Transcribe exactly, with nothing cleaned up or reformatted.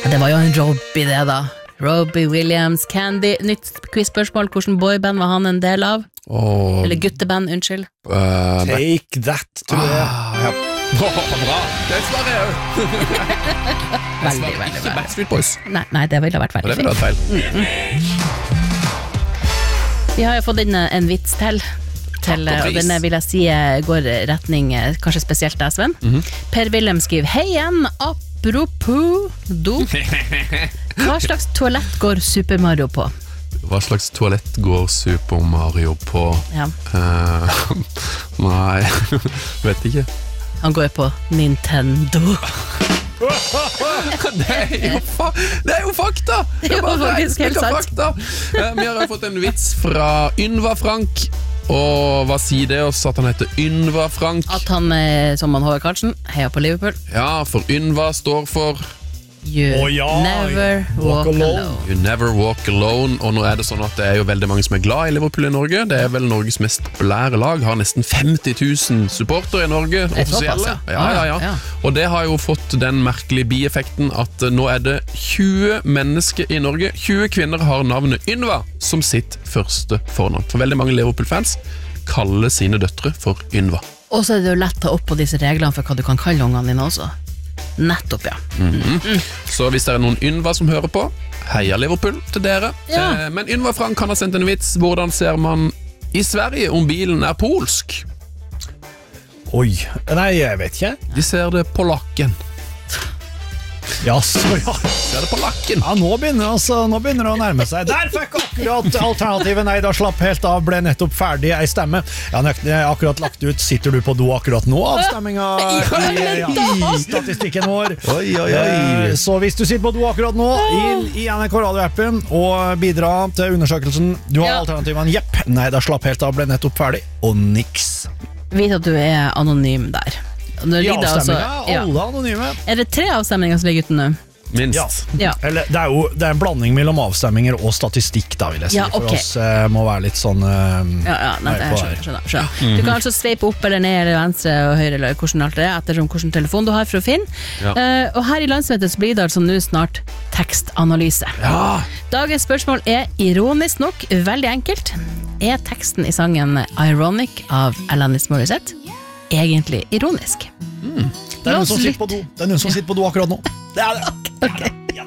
Det var jo en Robbie det da. Robbie Williams, Candy. Nytt quizspørsmål, hvordan boyband var han en del av? Og, Eller gutteband, unnskyld. uh, Take that, tror jeg. ah, ja. oh, Bra, det svarer jeg jo. Veldig, veldig bra. Backstreet Boys. Nei, nei, det ville vært Og veldig det ville vært feil. Vi har jo fått inn en vits til, til Takk og og pris. denne vil jeg si går retning, kanskje spesielt deg, Sven. Mhm. Per Willem skriver, hei igjen, apropos do. Hva slags toalett går Super Mario på? Hva slags toalett går Super Mario på? Ja, Uh, nei, vet ikke. han går på Nintendo. Det er jo, fa det er jo fakta! Det Det er var bare faktisk helt regnspikka sant. fakta. Eh, Vi har jo fått en vits fra Ynva Frank. Og hva sier det oss at han heter Ynva Frank? At han, eh, som han Håvard Karlsen, heier på Liverpool. Ja, for Ynva står for You Å ja, never walk walk alone. alone. You never walk alone. Og nå er det sånn at det er jo veldig mange som er glad i Liverpool i Norge. Det er vel Norges mest populære lag. Har nesten femti tusen supportere i Norge, er offisielle. såpass, ja. Ja, ja, ja. Ja. Og det har jo fått den merkelige bieffekten at eh, nå er det tjue mennesker i Norge, tjue kvinner har navnet Ynva som sitt første fornavn. For veldig mange Liverpool-fans kaller sine døtre for Ynva. Og så er det jo lett å ta opp på disse reglene for hva du kan kalle ungene dine også. Nettopp, ja. Så hvis det er noen Ynva som hører på, heia Liverpool til dere. Ja. Eh, Men Ynva Frank kan ha sendt en vits. Hvordan ser man i Sverige om bilen er polsk? Oi, nei, jeg vet ikke. De ser det på lakken. Ja, så ja. Ser det på lakken. Ja, nå begynner, altså, nå begynner det å nærme seg. Der fikk akkurat alternativet. Nei, da slapp helt av, ble nettopp ferdig ei stemme. Jeg har nøkt- jeg har akkurat lagt ut. Sitter du på do akkurat nå? Avstemminga i ja, statistikken vår. Oi, oi, Eh, Så hvis du sitter på do akkurat nå, inn i N R K Radio-appen og bidra til undersøkelsen. Du har Ja. alternativene jepp. Nei, da slapp helt av, ble nettopp ferdig. Og niks. Vit at du er anonym der. Og når I ligger det altså- avstemminga, ja. alle anonyme. Er det tre avstemninger som ligger ute nå? Minst. Ja. Eller, det er jo det er en blanding mellom avstemminger og statistikk, da, vil jeg si. Ja, ok. For oss eh, må være litt sånn eh, Ja, ja, nei, Nei, jeg på skjønner, her. skjønner, skjønner. Du kan altså sveipe opp eller ned eller venstre og høyre eller hvordan alt det er, ettersom hvordan telefon du har for å finne. Ja. Eh, og her i landsmøtet så blir det altså nå snart tekstanalyse. Ja. Dagens spørsmål er ironisk nok veldig enkelt. Er teksten i sangen Ironic av Alanis Morissette egentlig ironisk? Det er La noen oss som sitter lytte. på do Det er noen som sitter på do akkurat nå. Det er det. Ok.